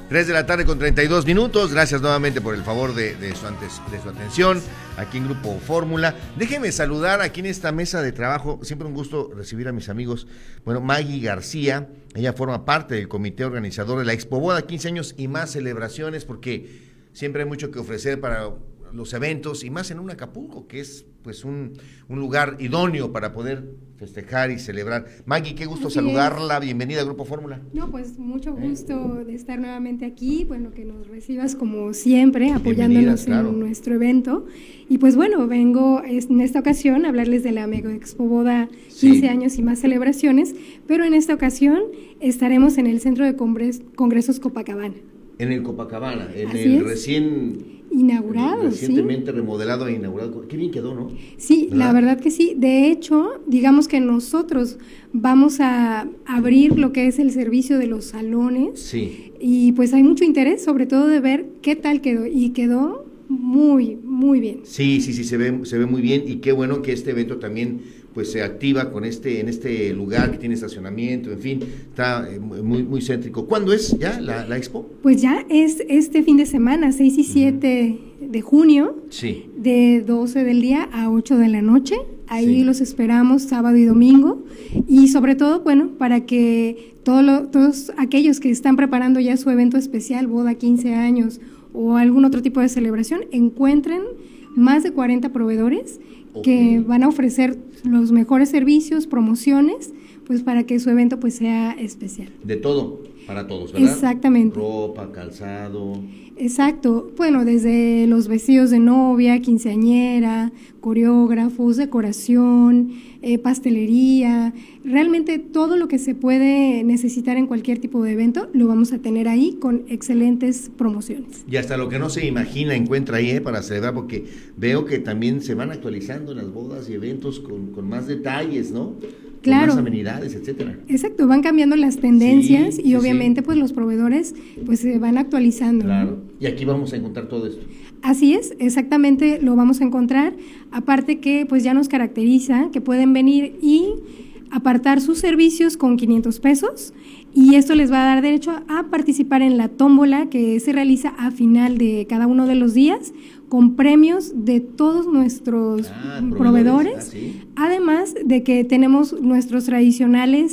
3 de la tarde con 32 minutos. Gracias nuevamente por el favor de su atención aquí en Grupo Fórmula. Déjenme saludar aquí en esta mesa de trabajo. Siempre un gusto recibir a mis amigos. Bueno, Maggie García, ella forma parte del comité organizador de la Expo Boda, 15 años y más celebraciones, porque siempre hay mucho que ofrecer para los eventos y más en un Acapulco, que es pues un lugar idóneo para poder festejar y celebrar. Maggie, qué gusto saludarla, bienvenida a Grupo Fórmula. No, pues mucho gusto de estar nuevamente aquí, bueno, que nos recibas como siempre, apoyándonos en nuestro evento. Y pues bueno, vengo en esta ocasión a hablarles de la Mega Expo Boda, 15 años y más celebraciones, pero en esta ocasión estaremos en el Centro de Congresos Copacabana. En el Copacabana, en Así el es. recientemente remodelado e inaugurado. Qué bien quedó, ¿no? Sí, ¿verdad? La verdad que sí. De hecho, digamos que nosotros vamos a abrir lo que es el servicio de los salones. Sí. Y pues hay mucho interés, sobre todo de ver qué tal quedó. Y quedó muy, muy bien. Sí, se ve muy bien. Y qué bueno que este evento también pues se activa con en este lugar que tiene estacionamiento, en fin, está muy, muy céntrico. ¿Cuándo es ya la expo? Pues ya es este fin de semana, 6 y 7 de junio, sí, de 12 del día a 8 de la noche. Ahí los esperamos sábado y domingo. Y sobre todo, bueno, para que todos aquellos que están preparando ya su evento especial, boda, 15 años o algún otro tipo de celebración, encuentren más de 40 proveedores que van a ofrecer los mejores servicios, promociones, pues para que su evento pues sea especial. De todo, para todos, ¿verdad? Exactamente. Ropa, calzado. Exacto, bueno, desde los vestidos de novia, quinceañera, coreógrafos, decoración, pastelería, realmente todo lo que se puede necesitar en cualquier tipo de evento lo vamos a tener ahí con excelentes promociones. Y hasta lo que no se imagina encuentra ahí para celebrar, porque veo que también se van actualizando las bodas y eventos con más detalles, ¿no? Claro. Con más amenidades, etcétera. Exacto, van cambiando las tendencias y obviamente pues los proveedores pues se van actualizando. Claro, ¿no? Y aquí vamos a encontrar todo esto. Así es, exactamente lo vamos a encontrar, aparte que pues ya nos caracteriza que pueden venir y apartar sus servicios con 500 pesos y esto les va a dar derecho a participar en la tómbola que se realiza a final de cada uno de los días con premios de todos nuestros proveedores, ¿sí? Además de que tenemos nuestros tradicionales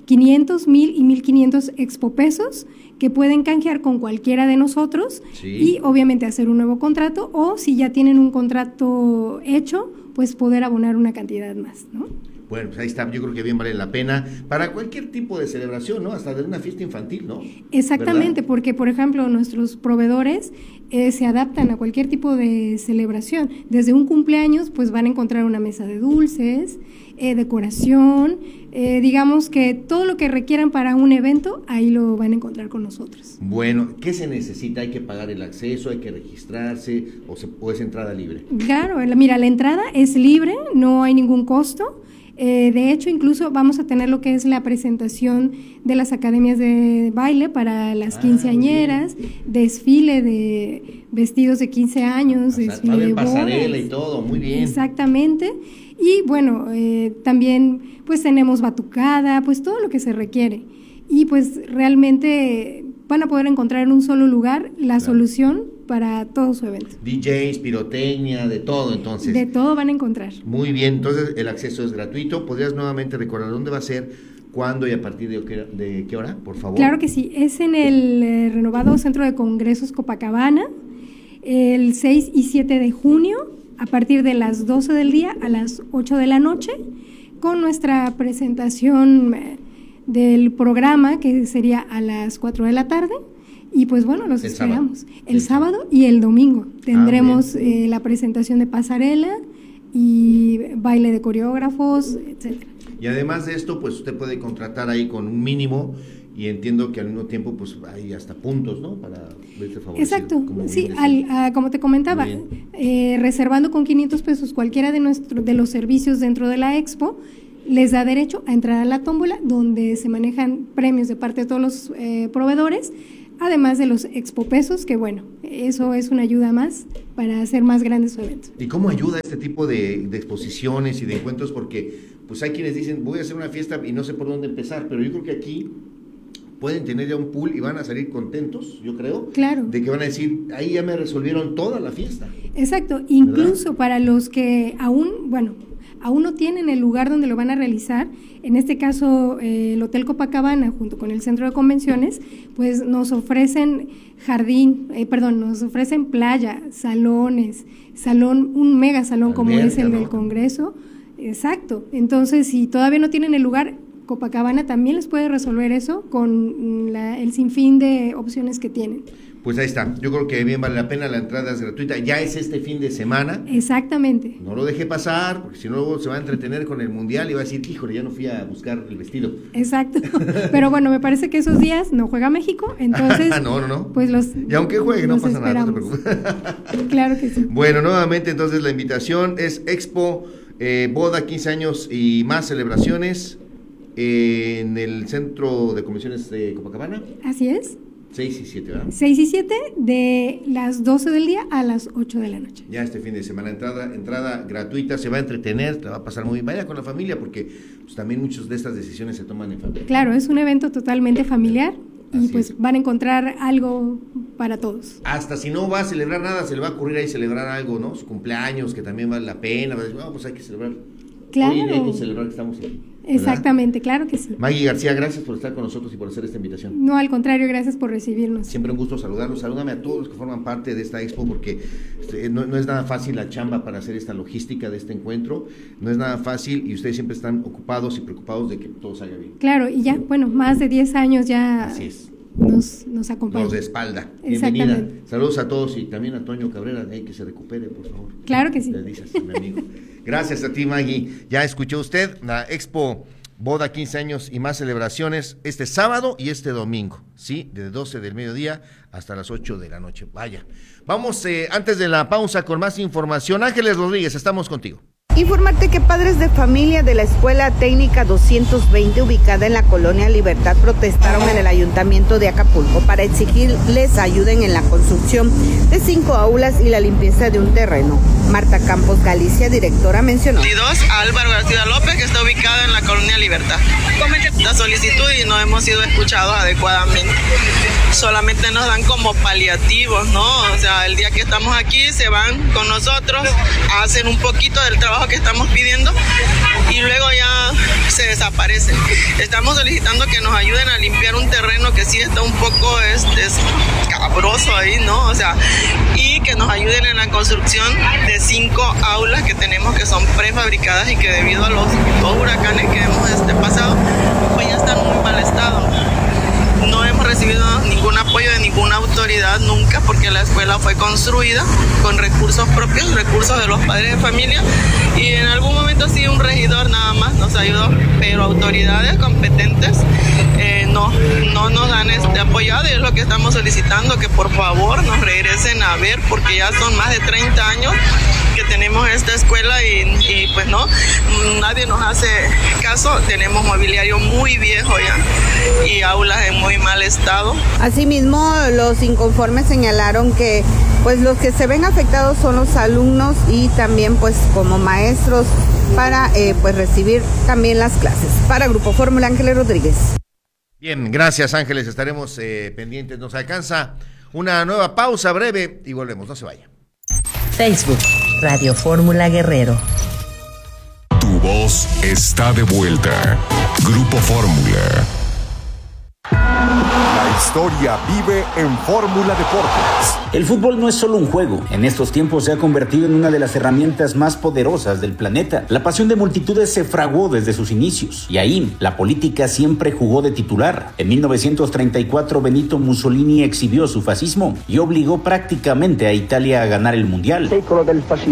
500, 1000 y 1500 expo pesos que pueden canjear con cualquiera de nosotros y obviamente hacer un nuevo contrato o si ya tienen un contrato hecho, pues poder abonar una cantidad más, ¿no? Bueno, pues ahí está, yo creo que bien vale la pena para cualquier tipo de celebración, ¿no? Hasta de una fiesta infantil, ¿no? Exactamente, ¿verdad? Porque, por ejemplo, nuestros proveedores se adaptan a cualquier tipo de celebración. Desde un cumpleaños, pues van a encontrar una mesa de dulces, decoración, digamos que todo lo que requieran para un evento, ahí lo van a encontrar con nosotros. Bueno, ¿qué se necesita? ¿Hay que pagar el acceso? ¿Hay que registrarse? ¿O es entrada libre? Claro, mira, la entrada es libre, no hay ningún costo. De hecho, incluso vamos a tener lo que es la presentación de las academias de baile para las quinceañeras, desfile de vestidos de 15 años, desfile de bodas. Pasarela y todo, muy bien. Exactamente. Y bueno, también pues tenemos batucada, pues todo lo que se requiere. Y pues realmente van a poder encontrar en un solo lugar la solución para todo su evento. DJs, pirotecnia, de todo entonces. De todo van a encontrar. Muy bien, entonces el acceso es gratuito. ¿Podrías nuevamente recordar dónde va a ser, cuándo y a partir de qué hora, por favor? Claro que sí, es en el renovado Centro de Congresos Copacabana, el 6 y 7 de junio, a partir de las 12 del día a las 8 de la noche, con nuestra presentación del programa, que sería a las 4 de la tarde. Y pues bueno, los esperamos. El sábado y el domingo tendremos la presentación de pasarela y baile de coreógrafos, etcétera. Y además de esto, pues usted puede contratar ahí con un mínimo y entiendo que al mismo tiempo pues hay hasta puntos, ¿no? Para verse favorecido. Exacto, sí, como te comentaba, reservando con 500 pesos cualquiera de los servicios dentro de la expo, les da derecho a entrar a la tómbola donde se manejan premios de parte de todos los proveedores, además de los expo pesos, que bueno, eso es una ayuda más para hacer más grandes su evento. ¿Y cómo ayuda este tipo de exposiciones y de encuentros? Porque pues hay quienes dicen, voy a hacer una fiesta y no sé por dónde empezar, pero yo creo que aquí pueden tener ya un pool y van a salir contentos, yo creo, claro, de que van a decir, ahí ya me resolvieron toda la fiesta. Exacto, incluso para los que aún no tienen el lugar donde lo van a realizar, en este caso el Hotel Copacabana junto con el Centro de Convenciones, pues nos ofrecen nos ofrecen playa, salones, un mega salón como es el del Congreso. Exacto, entonces si todavía no tienen el lugar, Copacabana también les puede resolver eso con el sinfín de opciones que tienen. Pues ahí está, yo creo que bien vale la pena, la entrada es gratuita, ya es este fin de semana. Exactamente. No lo deje pasar, porque si no luego se va a entretener con el Mundial y va a decir, híjole, ya no fui a buscar el vestido. Exacto, pero bueno, me parece que esos días no juega México, entonces... No. Pues y aunque juegue, no pasa nada, no te preocupes. Claro que sí. Bueno, nuevamente entonces la invitación es Expo, boda, 15 años y más celebraciones en el Centro de Convenciones de Copacabana. Así es. 6 y 7, ¿verdad? 6 y 7 de las 12 del día a las 8 de la noche. Ya este fin de semana, entrada gratuita, se va a entretener, te va a pasar muy bien. Vaya con la familia, porque pues, también muchas de estas decisiones se toman en familia. Claro, es un evento totalmente familiar y Así pues es. Van a encontrar algo para todos. Hasta si no va a celebrar nada, se le va a ocurrir ahí celebrar algo, ¿no? Su cumpleaños, que también vale la pena. Pues hay que celebrar. Claro. Hoy hay que celebrar que estamos aquí. Exactamente, claro que sí. Maggie García, gracias por estar con nosotros y por hacer esta invitación. No, al contrario, gracias por recibirnos. Siempre un gusto saludarlos. Salúdame a todos los que forman parte de esta expo, porque no es nada fácil la chamba para hacer esta logística de este encuentro. No es nada fácil y ustedes siempre están ocupados y preocupados de que todo salga bien. Claro, y ya, más de 10 años ya. Así es. Nos acompaña. Nos de espalda. Bienvenida. Saludos a todos y también a Toño Cabrera, que se recupere, por favor. Claro que sí. Le dices, mi amigo. Gracias a ti, Maggie. Ya escuchó usted la expo Boda, 15 años y más celebraciones este sábado y este domingo, ¿sí? De 12 del mediodía hasta las 8 de la noche. Vaya. Vamos antes de la pausa con más información. Ángeles Rodríguez, estamos contigo. Informarte que padres de familia de la Escuela Técnica 220, ubicada en la Colonia Libertad, protestaron en el Ayuntamiento de Acapulco para exigirles ayuden en la construcción de 5 aulas y la limpieza de un terreno. Marta Campos Galicia, directora, mencionó. 22 Álvaro García López, que está ubicada en la Colonia Libertad. Comenté la solicitud y no hemos sido escuchados adecuadamente. Solamente nos dan como paliativos, ¿no? O sea, el día que estamos aquí se van con nosotros, hacen un poquito del trabajo que estamos pidiendo y luego ya se desaparecen. Estamos solicitando que nos ayuden a limpiar un terreno que sí está un poco escabroso ahí, ¿no? O sea, y que nos ayuden en la construcción de 5 aulas que tenemos, que son prefabricadas y que debido a los 2 huracanes que hemos pasado, pues ya están en muy mal estado. No hemos recibido ningún apoyo de ninguna autoridad nunca, porque la escuela fue construida con recursos propios, recursos de los padres de familia, y en algún momento sí un regidor nada más nos ayudó, pero autoridades competentes no nos han apoyado, y es lo que estamos solicitando, que por favor nos regresen a ver, porque ya son más de 30 años que tenemos esta escuela y pues no, nadie nos hace caso. Tenemos mobiliario muy viejo ya y aulas en muy mal estado. Asimismo, los inconformes señalaron que pues los que se ven afectados son los alumnos y también pues como maestros para pues recibir también las clases. Para Grupo Fórmula, Ángeles Rodríguez. Bien, gracias Ángeles, estaremos pendientes. Nos alcanza una nueva pausa breve y volvemos, no se vaya. Facebook, Radio Fórmula Guerrero. Tu voz está de vuelta. Grupo Fórmula. La historia vive en Fórmula Deportes. El fútbol no es solo un juego. En estos tiempos se ha convertido en una de las herramientas más poderosas del planeta. La pasión de multitudes se fraguó desde sus inicios. Y ahí, la política siempre jugó de titular. En 1934, Benito Mussolini exhibió su fascismo y obligó prácticamente a Italia a ganar el Mundial. Secolo del fascismo.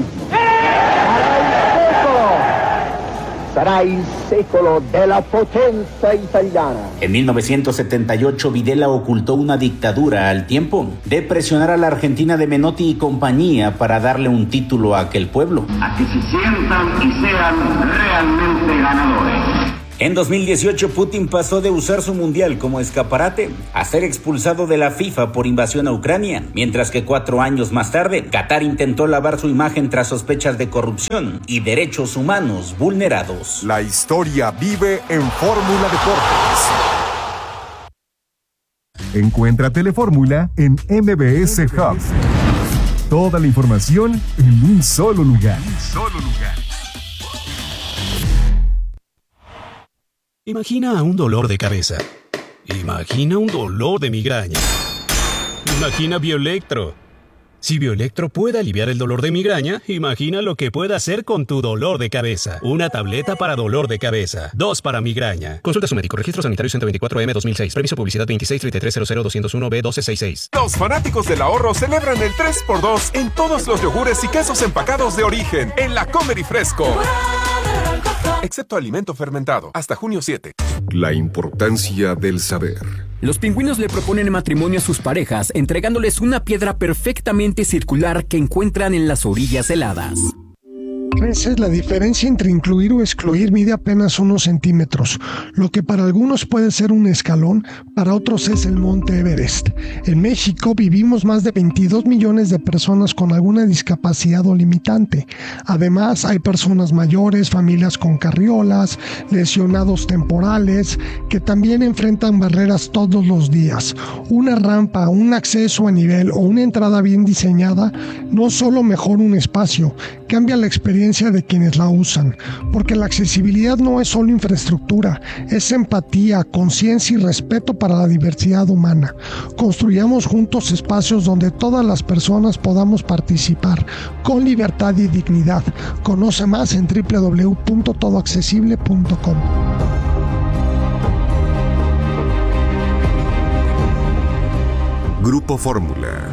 Sarà il secolo della potenza italiana. En 1978, Videla ocultó una dictadura al tiempo de presionar a la Argentina de Menotti y compañía para darle un título a aquel pueblo. A que se sientan y sean realmente ganadores. En 2018, Putin pasó de usar su mundial como escaparate a ser expulsado de la FIFA por invasión a Ucrania, mientras que 4 años más tarde, Qatar intentó lavar su imagen tras sospechas de corrupción y derechos humanos vulnerados. La historia vive en Fórmula Deportes. Encuentra Telefórmula en MBS Hub. Toda la información en un solo lugar. Imagina un dolor de cabeza. Imagina un dolor de migraña. Imagina Bioelectro. Si Bioelectro puede aliviar el dolor de migraña, imagina lo que puede hacer con tu dolor de cabeza. Una tableta para dolor de cabeza. 2 para migraña. Consulta a su médico. Registro sanitario 124M 2006. Permiso publicidad 2633000201B1266. Los fanáticos del ahorro celebran el 3x2 en todos los yogures y quesos empacados de origen en la Comer y Fresco. Excepto alimento fermentado. Hasta junio 7. La importancia del saber. Los pingüinos le proponen matrimonio a sus parejas, entregándoles una piedra perfectamente circular que encuentran en las orillas heladas. A veces la diferencia entre incluir o excluir mide apenas unos centímetros. Lo que para algunos puede ser un escalón, para otros es el Monte Everest. En México vivimos más de 22 millones de personas con alguna discapacidad o limitante. Además, hay personas mayores, familias con carriolas, lesionados temporales, que también enfrentan barreras todos los días. Una rampa, un acceso a nivel o una entrada bien diseñada no solo mejora un espacio, cambia la experiencia de quienes la usan, porque la accesibilidad no es solo infraestructura, es empatía, conciencia y respeto para la diversidad humana. Construyamos juntos espacios donde todas las personas podamos participar con libertad y dignidad. Conoce más en www.todoaccesible.com. Grupo Fórmula.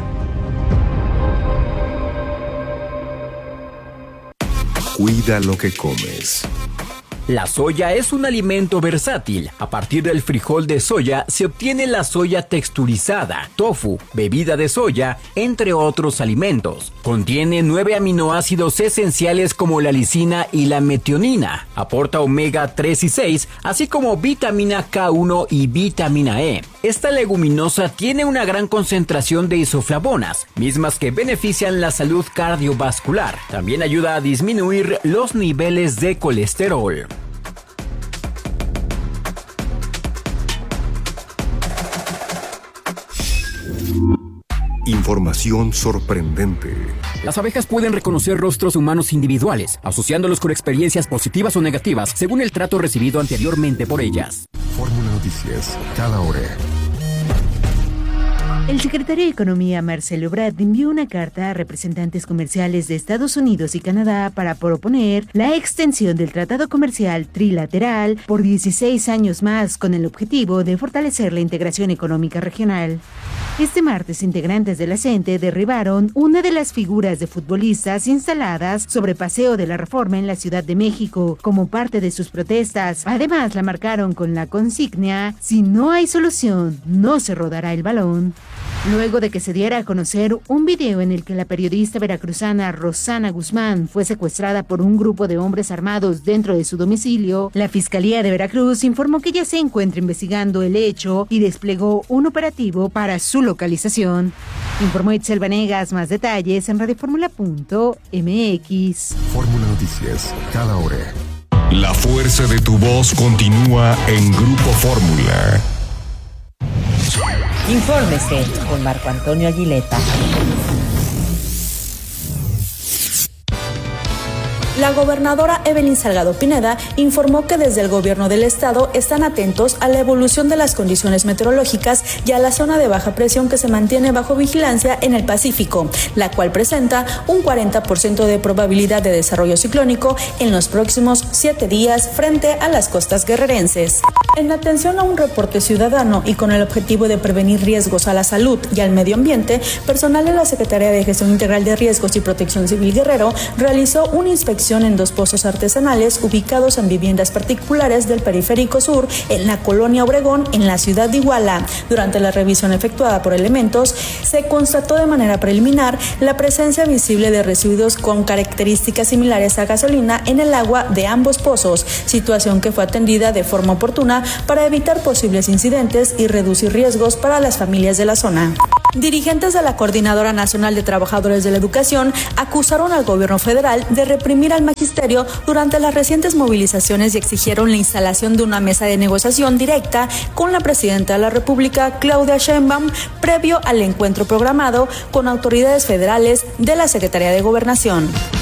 Cuida lo que comes. La soya es un alimento versátil. A partir del frijol de soya se obtiene la soya texturizada, tofu, bebida de soya, entre otros alimentos. Contiene 9 aminoácidos esenciales como la lisina y la metionina. Aporta omega 3 y 6, así como vitamina K1 y vitamina E. Esta leguminosa tiene una gran concentración de isoflavonas, mismas que benefician la salud cardiovascular. También ayuda a disminuir los niveles de colesterol. Información sorprendente. Las abejas pueden reconocer rostros humanos individuales, asociándolos con experiencias positivas o negativas, según el trato recibido anteriormente por ellas. Fórmula Noticias, cada hora. El secretario de Economía, Marcelo Ebrard, envió una carta a representantes comerciales de Estados Unidos y Canadá para proponer la extensión del Tratado Comercial Trilateral por 16 años más, con el objetivo de fortalecer la integración económica regional. Este martes, integrantes de la CENTE derribaron una de las figuras de futbolistas instaladas sobre Paseo de la Reforma en la Ciudad de México como parte de sus protestas. Además, la marcaron con la consigna: si no hay solución, no se rodará el balón. Luego de que se diera a conocer un video en el que la periodista veracruzana Rosana Guzmán fue secuestrada por un grupo de hombres armados dentro de su domicilio, la Fiscalía de Veracruz informó que ya se encuentra investigando el hecho y desplegó un operativo para su localización. Informó Itzel Vanegas. Más detalles en radioformula.mx. Fórmula Noticias, cada hora. La fuerza de tu voz continúa en Grupo Fórmula. Infórmese con Marco Antonio Aguileta. La gobernadora Evelyn Salgado Pineda informó que desde el gobierno del estado están atentos a la evolución de las condiciones meteorológicas y a la zona de baja presión que se mantiene bajo vigilancia en el Pacífico, la cual presenta un 40% de probabilidad de desarrollo ciclónico en los próximos 7 días frente a las costas guerrerenses. En atención a un reporte ciudadano y con el objetivo de prevenir riesgos a la salud y al medio ambiente, personal de la Secretaría de Gestión Integral de Riesgos y Protección Civil Guerrero realizó una inspección en 2 pozos artesanales ubicados en viviendas particulares del Periférico Sur, en la Colonia Obregón, en la ciudad de Iguala. Durante la revisión efectuada por elementos, se constató de manera preliminar la presencia visible de residuos con características similares a gasolina en el agua de ambos pozos, situación que fue atendida de forma oportuna para evitar posibles incidentes y reducir riesgos para las familias de la zona. Dirigentes de la Coordinadora Nacional de Trabajadores de la Educación acusaron al gobierno federal de reprimir al magisterio durante las recientes movilizaciones y exigieron la instalación de una mesa de negociación directa con la presidenta de la República, Claudia Sheinbaum, previo al encuentro programado con autoridades federales de la Secretaría de Gobernación.